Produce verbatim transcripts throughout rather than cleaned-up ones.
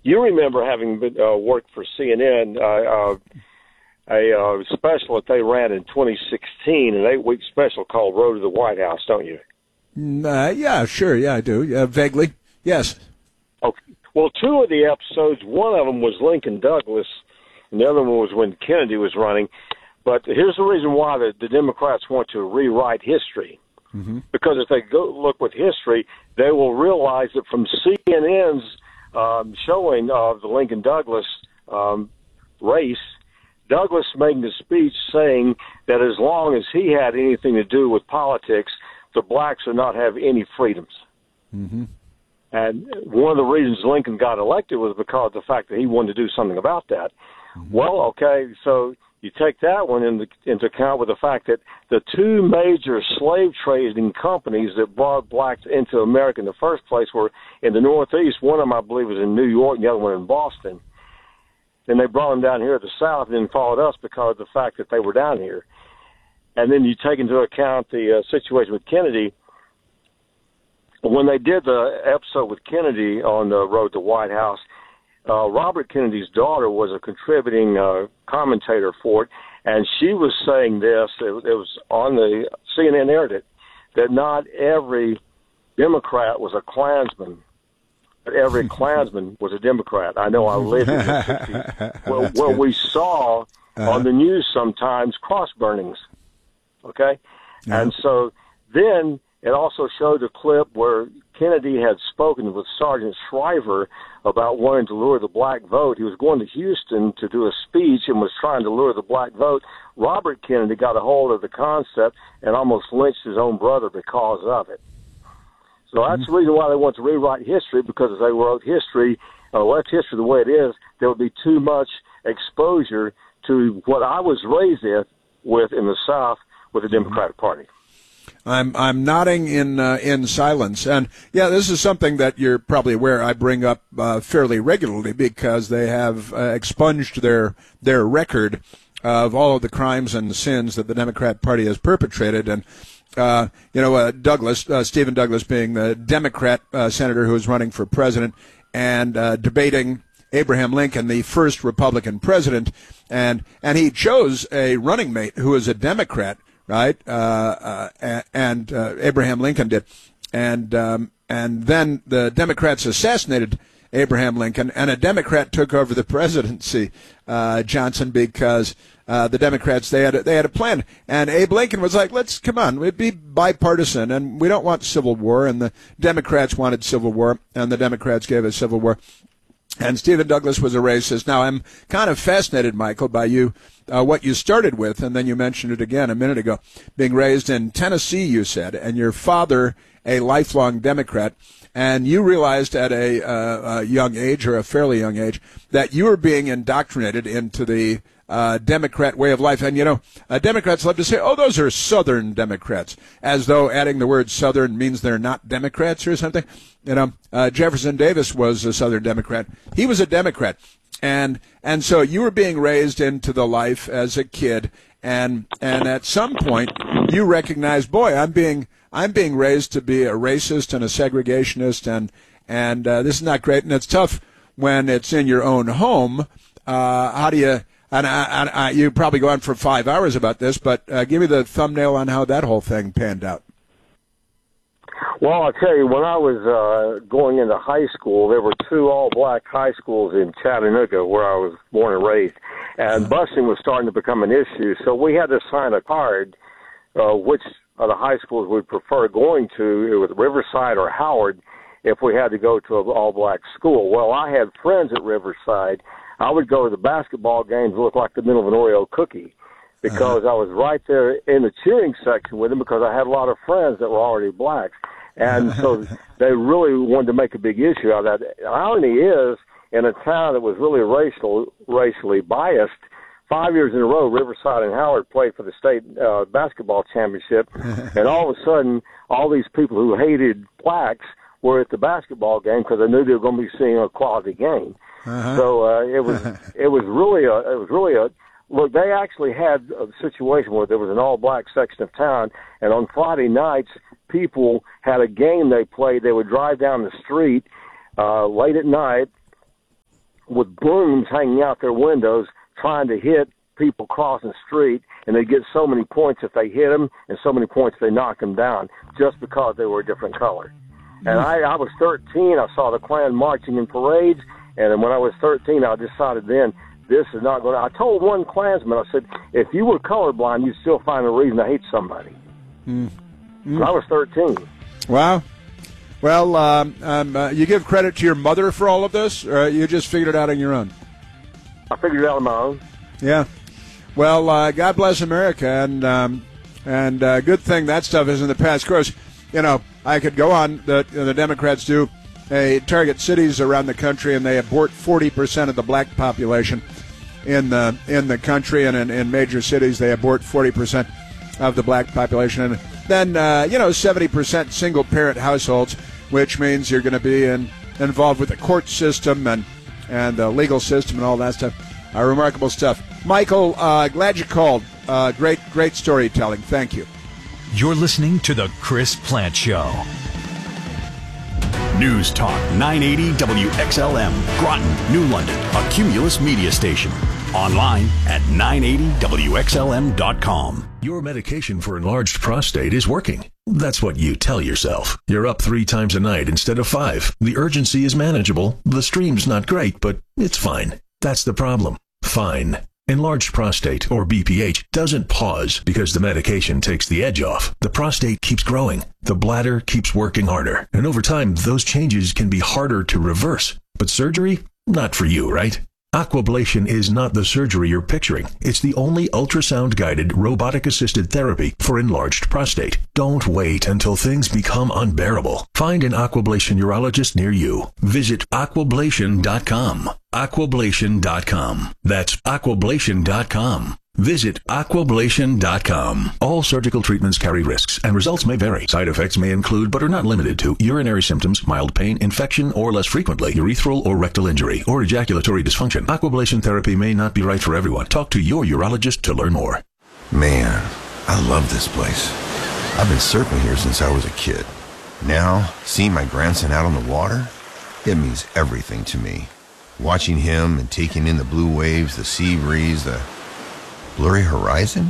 you remember having been, uh, worked for C N N, uh, uh, a uh, special that they ran in twenty sixteen, an eight-week special called Road to the White House, don't you? Uh, yeah, sure, yeah, I do, uh, vaguely, yes. Okay. Well, two of the episodes, one of them was Lincoln Douglas, and the other one was when Kennedy was running. But here's the reason why the, the Democrats want to rewrite history. Mm-hmm. Because if they go look with history, they will realize that from C N N's um, showing of the Lincoln Douglas um, race, Douglas making a speech saying that as long as he had anything to do with politics, the blacks would not have any freedoms. Mm-hmm. And one of the reasons Lincoln got elected was because of the fact that he wanted to do something about that. Mm-hmm. Well, okay, so you take that one into, into account with the fact that the two major slave trading companies that brought blacks into America in the first place were in the Northeast. One of them, I believe, was in New York, and the other one in Boston. Then they brought them down here to the South and then followed us because of the fact that they were down here. And then you take into account the uh, situation with Kennedy. When they did the episode with Kennedy on the road to White House, uh, Robert Kennedy's daughter was a contributing uh, commentator for it, and she was saying this, it, it was on the C N N aired it, that not every Democrat was a Klansman, but every Klansman was a Democrat. I know I lived in the sixties. Well, well we saw uh-huh. on the news sometimes cross burnings, okay? Yeah. And so then it also showed a clip where Kennedy had spoken with Sergeant Shriver about wanting to lure the black vote. He was going to Houston to do a speech and was trying to lure the black vote. Robert Kennedy got a hold of the concept and almost lynched his own brother because of it. So that's mm-hmm. the reason why they want to rewrite history, because if they wrote history, uh, left history the way it is, there would be too much exposure to what I was raised with, with in the South with the Democratic Party. I'm I'm nodding in uh, in silence, and yeah, this is something that you're probably aware I bring up uh, fairly regularly because they have uh, expunged their their record of all of the crimes and sins that the Democrat Party has perpetrated, and uh, you know uh, Douglas, uh, Stephen Douglas, being the Democrat uh, senator who is running for president and uh, debating Abraham Lincoln, the first Republican president, and and he chose a running mate who is a Democrat. Right, uh, uh, and uh, Abraham Lincoln did, and um, and then the Democrats assassinated Abraham Lincoln, and a Democrat took over the presidency, uh, Johnson, because uh, the Democrats they had a, they had a plan, and Abe Lincoln was like, let's come on, we'd be bipartisan, and we don't want civil war, and the Democrats wanted civil war, and the Democrats gave us civil war. And Stephen Douglas was a racist. Now, I'm kind of fascinated, Michael, by you, uh, what you started with, and then you mentioned it again a minute ago, being raised in Tennessee, you said, and your father a lifelong Democrat, and you realized at a, uh, a young age, or a fairly young age, that you were being indoctrinated into the uh, Democrat way of life. And, you know, uh, Democrats love to say, oh, those are Southern Democrats, as though adding the word Southern means they're not Democrats or something. You know, uh, Jefferson Davis was a Southern Democrat. He was a Democrat. And and so you were being raised into the life as a kid, and and at some point you recognized, boy, I'm being I'm being raised to be a racist and a segregationist, and and uh, this is not great, and it's tough when it's in your own home. Uh, how do you? And I, I, I, you probably go on for five hours about this, but uh, give me the thumbnail on how that whole thing panned out. Well, I'll tell you, when I was uh, going into high school, there were two all-black high schools in Chattanooga where I was born and raised, and busing was starting to become an issue. So we had to sign a card, uh, which of the high schools we'd prefer going to, with Riverside or Howard, if we had to go to an all-black school. Well, I had friends at Riverside. I would go to the basketball games, look like the middle of an Oreo cookie, because uh-huh. I was right there in the cheering section with them, because I had a lot of friends that were already blacks. And so they really wanted to make a big issue out of that. The irony is, in a town that was really racial, racially biased, five years in a row, Riverside and Howard played for the state uh, basketball championship, and all of a sudden, all these people who hated blacks were at the basketball game because they knew they were going to be seeing a quality game. Uh-huh. So uh, it was it was really a it was really a look. They actually had a situation where there was an all-black section of town, and on Friday nights, people had a game they played. They would drive down the street uh, late at night, with brooms hanging out their windows trying to hit people crossing the street, and they get so many points if they hit them and so many points if they knock them down just because they were a different color. And I, I was thirteen. I saw the Klan marching in parades, and when I was thirteen, I decided then this is not going to. I told one Klansman, I said, if you were colorblind, you'd still find a reason to hate somebody. Mm. Mm. So I was thirteen. Wow. Well, um, um, uh, you give credit to your mother for all of this, or you just figured it out on your own? I figured it out on my own. Yeah. Well, uh, God bless America, and um, and uh, good thing that stuff is in the past. Of course, you know, I could go on. The the Democrats do. They target cities around the country, and they abort forty percent of the black population in the in the country, and in, in major cities, they abort forty percent of the black population. And then, uh, you know, seventy percent single-parent households, which means you're going to be in, involved with the court system and, and the legal system and all that stuff. Uh, remarkable stuff. Michael, uh, glad you called. Uh, great, great storytelling. Thank you. You're listening to The Chris Plante Show. News Talk nine eighty W X L M, Groton, New London, a Cumulus media station. Online at nine eighty W X L M dot com. Your medication for enlarged prostate is working. That's what you tell yourself. You're up three times a night instead of five. The urgency is manageable. The stream's not great, but it's fine. That's the problem. Fine. Enlarged prostate, or B P H, doesn't pause because the medication takes the edge off. The prostate keeps growing. The bladder keeps working harder. And over time, those changes can be harder to reverse. But surgery? Not for you, right? Aquablation is not the surgery you're picturing. It's the only ultrasound-guided, robotic-assisted therapy for enlarged prostate. Don't wait until things become unbearable. Find an Aquablation urologist near you. Visit aquablation dot com. aquablation dot com. That's aquablation dot com. Visit aquablation dot com. All surgical treatments carry risks, and results may vary. Side effects may include, but are not limited to, urinary symptoms, mild pain, infection, or less frequently, urethral or rectal injury, or ejaculatory dysfunction. Aquablation therapy may not be right for everyone. Talk to your urologist to learn more. Man, I love this place. I've been surfing here since I was a kid. Now, seeing my grandson out on the water, it means everything to me. Watching him and taking in the blue waves, the sea breeze, the blurry horizon?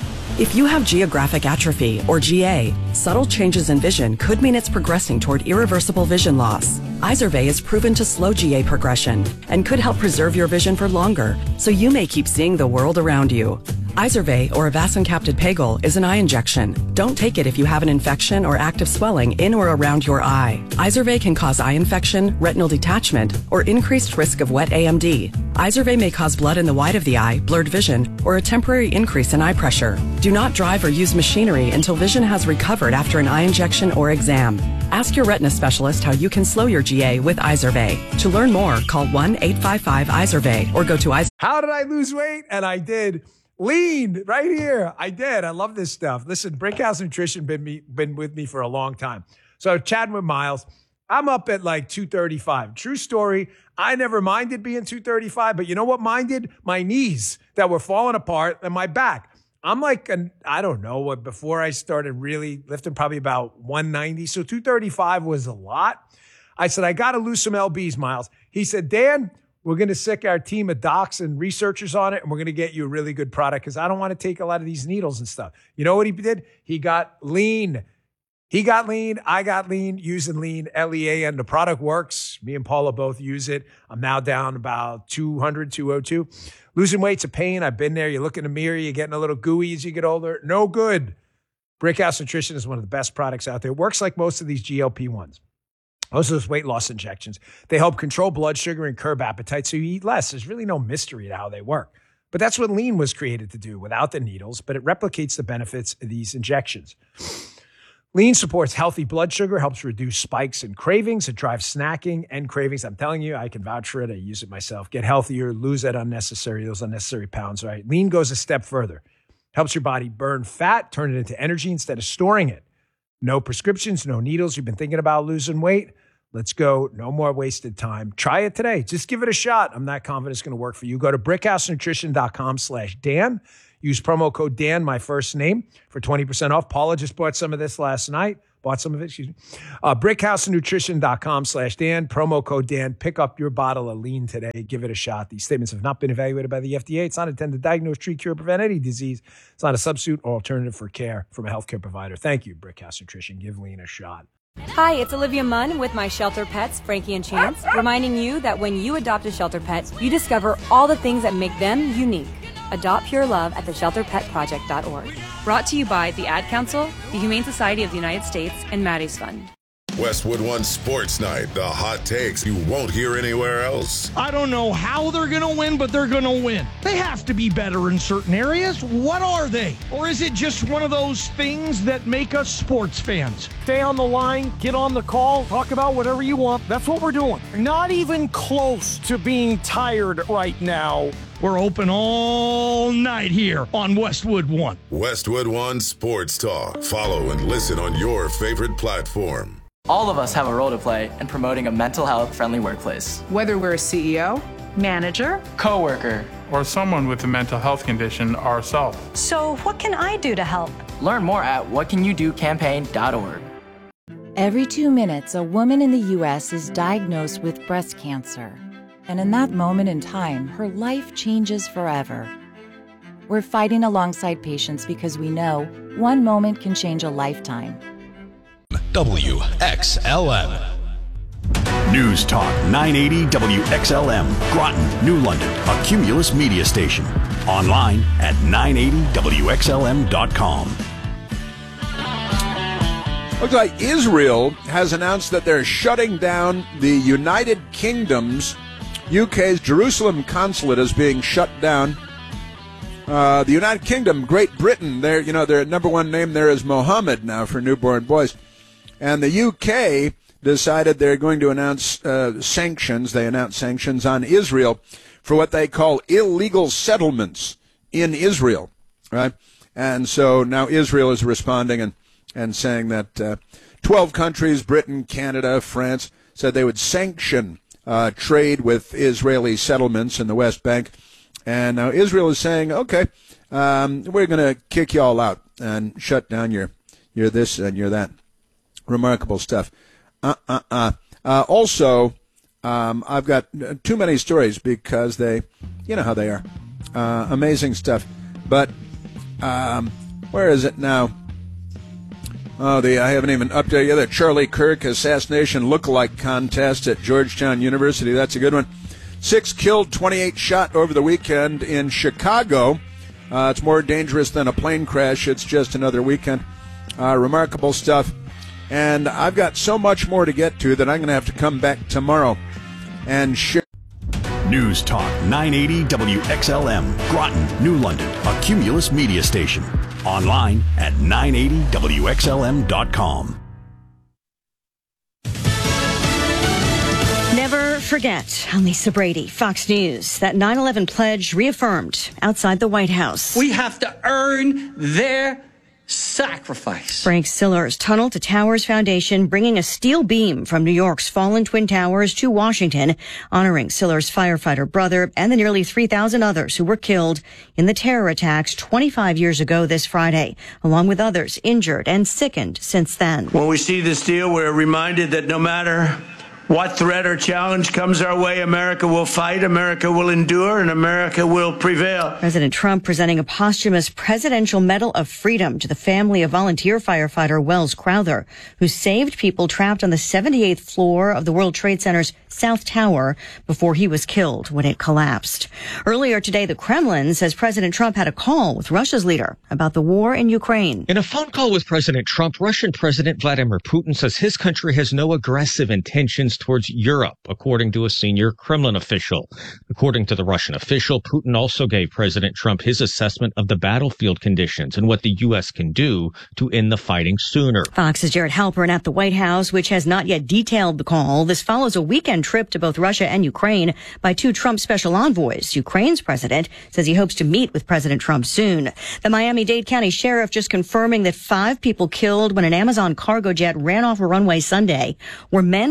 If you have geographic atrophy, or G A, subtle changes in vision could mean it's progressing toward irreversible vision loss. Izervay is proven to slow G A progression and could help preserve your vision for longer, so you may keep seeing the world around you. Izervay, or avacincaptad pegol, is an eye injection. Don't take it if you have an infection or active swelling in or around your eye. Izervay can cause eye infection, retinal detachment, or increased risk of wet A M D. Izervay may cause blood in the white of the eye, blurred vision, or a temporary increase in eye pressure. Do not drive or use machinery until vision has recovered after an eye injection or exam. Ask your retina specialist how you can slow your G A with Izervay. To learn more, call one eight five five Izervay or go to Izervay. How did I lose weight? And I did. Lean right here. I did. I love this stuff. Listen, Brickhouse Nutrition been me been with me for a long time. So chatting with Miles, I'm up at like two thirty-five. True story. I never minded being two thirty-five, but you know what minded? My knees that were falling apart and my back. I'm like, an, I don't know what, before I started really lifting, probably about one ninety. So two thirty-five was a lot. I said, I got to lose some L Bs, Miles. He said, Dan, we're going to sick our team of docs and researchers on it, and we're going to get you a really good product because I don't want to take a lot of these needles and stuff. You know what he did? He got lean. He got lean. I got lean using lean, L E A N. The product works. Me and Paula both use it. I'm now down about two hundred, two oh two. Losing weight's a pain. I've been there. You look in the mirror, you're getting a little gooey as you get older. No good. Brickhouse Nutrition is one of the best products out there. It works like most of these G L P ones. Most of those weight loss injections. They help control blood sugar and curb appetite so you eat less. There's really no mystery to how they work. But that's what lean was created to do without the needles, but it replicates the benefits of these injections. Lean supports healthy blood sugar, helps reduce spikes and cravings. It drives snacking and cravings. I'm telling you, I can vouch for it. I use it myself. Get healthier, lose that unnecessary, those unnecessary pounds, right? Lean goes a step further. Helps your body burn fat, turn it into energy instead of storing it. No prescriptions, no needles. You've been thinking about losing weight? Let's go. No more wasted time. Try it today. Just give it a shot. I'm not confident it's going to work for you. Go to brickhousenutrition.com slash Dan. Use promo code Dan, my first name, for twenty percent off. Paula just bought some of this last night. bought some of it, excuse me. Uh, brickhousenutrition.com slash Dan, promo code Dan. Pick up your bottle of lean today. Give it a shot. These statements have not been evaluated by the F D A. It's not intended to diagnose, treat, cure, prevent any disease. It's not a substitute or alternative for care from a healthcare provider. Thank you, Brickhouse Nutrition. Give lean a shot. Hi, it's Olivia Munn with my shelter pets, Frankie and Chance, reminding you that when you adopt a shelter pet, you discover all the things that make them unique. Adopt pure love at the shelter pet project dot org. Brought to you by the Ad Council, the Humane Society of the United States, and Maddie's Fund. Westwood One Sports Night, the hot takes you won't hear anywhere else. I don't know how they're going to win, but they're going to win. They have to be better in certain areas. What are they? Or is it just one of those things that make us sports fans? Stay on the line, get on the call, talk about whatever you want. That's what we're doing. Not even close to being tired right now. We're open all night here on Westwood One. Westwood One Sports Talk. Follow and listen on your favorite platform. All of us have a role to play in promoting a mental health friendly workplace. Whether we're a C E O, manager, coworker, or someone with a mental health condition ourselves. So what can I do to help? Learn more at what can you do campaign dot org. Every two minutes, a woman in the U S is diagnosed with breast cancer. And in that moment in time, her life changes forever. We're fighting alongside patients because we know one moment can change a lifetime. W X L M. News Talk nine eighty W X L M, Groton, New London, a Cumulus media station. Online at nine eighty W X L M dot com. Looks like Israel has announced that they're shutting down the United Kingdom's U K's Jerusalem consulate is being shut down. Uh, the United Kingdom, Great Britain, their you know their number one name there is Mohammed now for newborn boys, and the U K decided they're going to announce uh, sanctions. They announced sanctions on Israel for what they call illegal settlements in Israel, right? And so now Israel is responding and and saying that uh, twelve countries, Britain, Canada, France, said they would sanction Uh, trade with Israeli settlements in the West Bank. And now Israel is saying, okay, um, we're going to kick you all out and shut down your, your this and your that. Remarkable stuff. Uh-uh-uh. Uh, also, um, I've got too many stories because they, you know how they are. Uh, amazing stuff. But um, where is it now? Oh, the I haven't even updated yet. The Charlie Kirk assassination lookalike contest at Georgetown University. That's a good one. Six killed, twenty-eight shot over the weekend in Chicago. Uh, it's more dangerous than a plane crash. It's just another weekend. Uh, remarkable stuff. And I've got so much more to get to that I'm going to have to come back tomorrow and share. News Talk nine eighty W X L M, Groton, New London, a Cumulus media station. Online at nine eighty W X L M dot com. Never forget. I'm Lisa Brady, Fox News. That nine eleven pledge reaffirmed outside the White House. We have to earn their sacrifice. Frank Siller's Tunnel to Towers Foundation bringing a steel beam from New York's fallen Twin Towers to Washington, honoring Siller's firefighter brother and the nearly three thousand others who were killed in the terror attacks twenty-five years ago this Friday, along with others injured and sickened since then. When we see this deal, we're reminded that no matter what threat or challenge comes our way, America will fight, America will endure, and America will prevail. President Trump presenting a posthumous Presidential Medal of Freedom to the family of volunteer firefighter Wells Crowther, who saved people trapped on the seventy-eighth floor of the World Trade Center's South Tower before he was killed when it collapsed. Earlier today, the Kremlin says President Trump had a call with Russia's leader about the war in Ukraine. In a phone call with President Trump, Russian President Vladimir Putin says his country has no aggressive intentions towards Europe, according to a senior Kremlin official. According to the Russian official, Putin also gave President Trump his assessment of the battlefield conditions and what the U S can do to end the fighting sooner. Fox's Jared Halpern at the White House, which has not yet detailed the call. This follows a weekend trip to both Russia and Ukraine by two Trump special envoys. Ukraine's president says he hopes to meet with President Trump soon. The Miami-Dade County Sheriff just confirming that five people killed when an Amazon cargo jet ran off a runway Sunday were men from a clean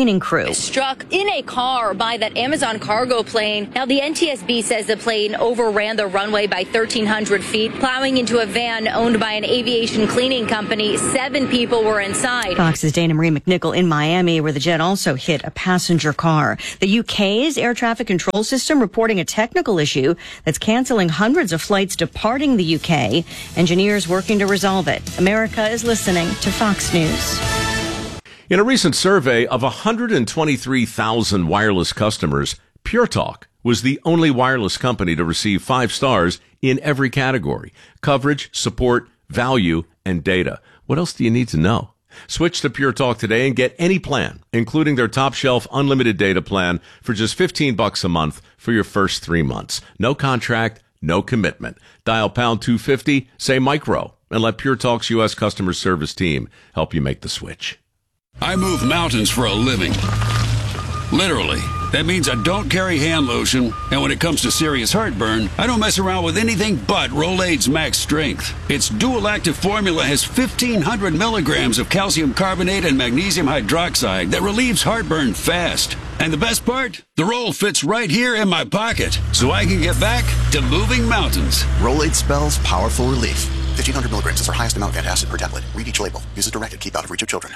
cleaning crew. Struck in a car by that Amazon cargo plane. Now, the N T S B says the plane overran the runway by thirteen hundred feet, plowing into a van owned by an aviation cleaning company. Seven people were inside. Fox's Dana Marie McNichol in Miami, where the jet also hit a passenger car. The U K's air traffic control system reporting a technical issue that's canceling hundreds of flights departing the U K. Engineers working to resolve it. America is listening to Fox News. In a recent survey of one hundred twenty-three thousand wireless customers, Pure Talk was the only wireless company to receive five stars in every category: coverage, support, value, and data. What else do you need to know? Switch to Pure Talk today and get any plan, including their top shelf unlimited data plan, for just fifteen bucks a month for your first three months. No contract, no commitment. Dial pound two fifty, say micro, and let Pure Talk's U S customer service team help you make the switch. I move mountains for a living. Literally. That means I don't carry hand lotion, and when it comes to serious heartburn, I don't mess around with anything but Rolaids Max Strength. Its dual-active formula has fifteen hundred milligrams of calcium carbonate and magnesium hydroxide that relieves heartburn fast. And the best part? The roll fits right here in my pocket, so I can get back to moving mountains. Rolaids spells powerful relief. fifteen hundred milligrams is our highest amount of antacid per tablet. Read each label. Use as directed. Keep out of reach of children.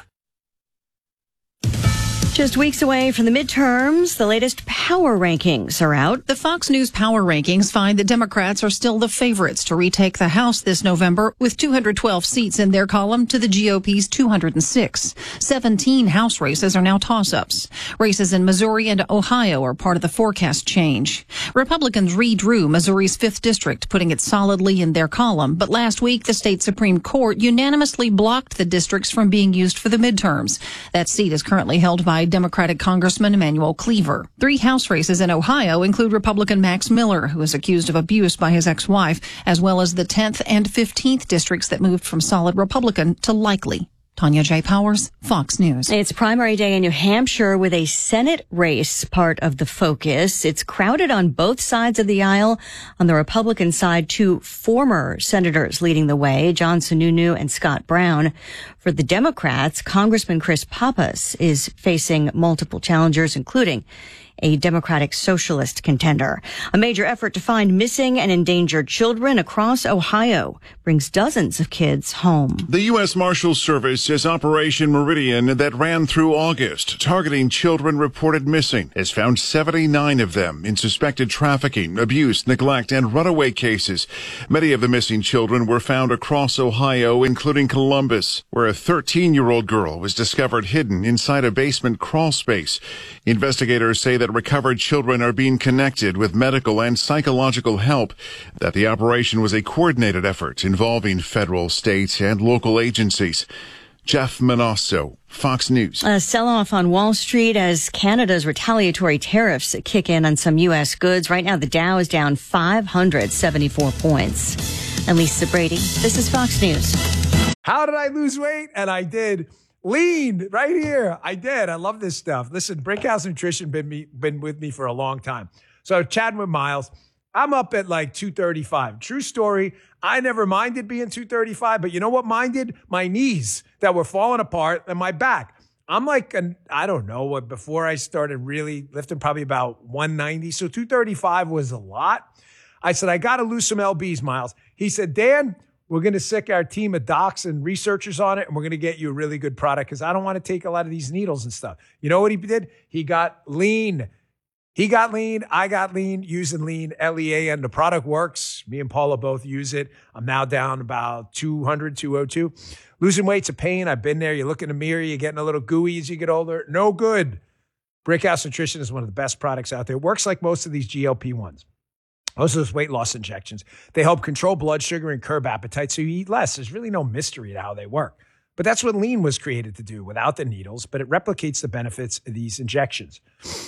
Just weeks away from the midterms, the latest power rankings are out. The Fox News power rankings find that Democrats are still the favorites to retake the House this November, with two hundred twelve seats in their column to the G O P's two hundred six. seventeen House races are now toss-ups. Races in Missouri and Ohio are part of the forecast change. Republicans redrew Missouri's fifth district, putting it solidly in their column. But last week, the state Supreme Court unanimously blocked the districts from being used for the midterms. That seat is currently held by Democratic Congressman Emanuel Cleaver. Three House races in Ohio include Republican Max Miller, who is accused of abuse by his ex-wife, as well as the tenth and fifteenth districts that moved from solid Republican to likely. Tanya J. Powers, Fox News. It's primary day in New Hampshire with a Senate race part of the focus. It's crowded on both sides of the aisle. On the Republican side, two former senators leading the way, John Sununu and Scott Brown. For the Democrats, Congressman Chris Pappas is facing multiple challengers, including a Democratic Socialist contender. A major effort to find missing and endangered children across Ohio brings dozens of kids home. The U S Marshals Service says Operation Meridian that ran through August, targeting children reported missing, has found seventy-nine of them in suspected trafficking, abuse, neglect, and runaway cases. Many of the missing children were found across Ohio, including Columbus, where a thirteen-year-old girl was discovered hidden inside a basement crawl space. Investigators say that recovered children are being connected with medical and psychological help, that the operation was a coordinated effort involving federal, state, and local agencies. Jeff Manasso, Fox News. A sell-off on Wall Street as Canada's retaliatory tariffs kick in on some U S goods. Right now, the Dow is down five hundred seventy-four points. I'm Lisa Brady. This is Fox News. How did I lose weight? And I did. Lean right here. I did. I love this stuff. Listen, Brickhouse Nutrition been me been with me for a long time. So chatting with Miles, I'm up at like two thirty-five. True story. I never minded being two thirty-five, but you know what minded? My knees that were falling apart and my back. I'm like, an, I don't know what, before I started really lifting, probably about one ninety. So two thirty-five was a lot. I said, I got to lose some L Bs, Miles. He said, Dan, we're going to sick our team of docs and researchers on it, and we're going to get you a really good product because I don't want to take a lot of these needles and stuff. You know what he did? He got lean. He got lean. I got lean using lean, L E A, and the product works. Me and Paula both use it. I'm now down about two hundred, two oh two. Losing weight's a pain. I've been there. You look in the mirror, you're getting a little gooey as you get older. No good. Brickhouse Nutrition is one of the best products out there. It works like most of these G L P ones. Most of those weight loss injections, they help control blood sugar and curb appetite so you eat less. There's really no mystery to how they work. But that's what lean was created to do without the needles, but it replicates the benefits of these injections.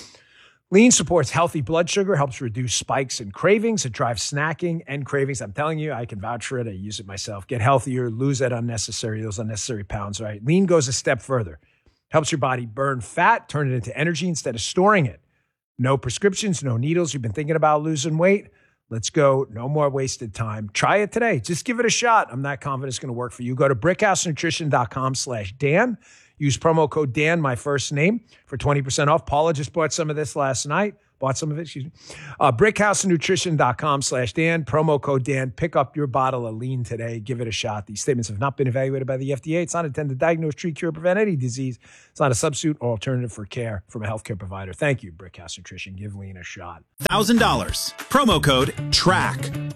Lean supports healthy blood sugar, helps reduce spikes and cravings. It drives snacking and cravings. I'm telling you, I can vouch for it. I use it myself. Get healthier, lose that unnecessary, those unnecessary pounds, right? Lean goes a step further. Helps your body burn fat, turn it into energy instead of storing it. No prescriptions, no needles. You've been thinking about losing weight? Let's go. No more wasted time. Try it today. Just give it a shot. I'm not confident it's going to work for you. Go to brickhousenutrition.com slash Dan. Use promo code Dan, my first name, for twenty percent off. Paula just bought some of this last night. Bought some of it, excuse me. Uh, brickhousenutrition.com slash Dan, promo code Dan. Pick up your bottle of lean today. Give it a shot. These statements have not been evaluated by the F D A. It's not intended to diagnose, treat, cure, prevent any disease. It's not a substitute or alternative for care from a healthcare provider. Thank you, Brickhouse Nutrition. Give lean a shot. one thousand dollars. Promo code TRACK.